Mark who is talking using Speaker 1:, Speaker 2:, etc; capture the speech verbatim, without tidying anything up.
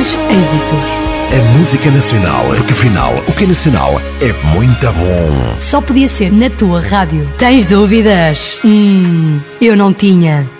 Speaker 1: mais êxitos.
Speaker 2: A música nacional, porque afinal, o que é nacional é muito bom.
Speaker 1: Só podia ser na tua rádio. Tens dúvidas? Hum, eu não tinha.